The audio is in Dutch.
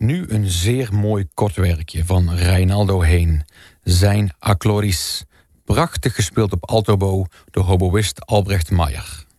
Nu een zeer mooi kortwerkje van Reinaldo Heen. Zijn Acloris. Prachtig gespeeld op altobo door hoboïst Albrecht Meijer.